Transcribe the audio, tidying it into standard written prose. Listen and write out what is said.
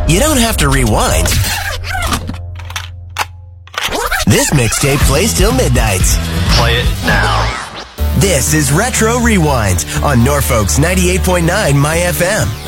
you don't have to rewind. This mixtape plays till midnight. Play it now. This is Retro Rewind on Norfolk's 98.9 My FM.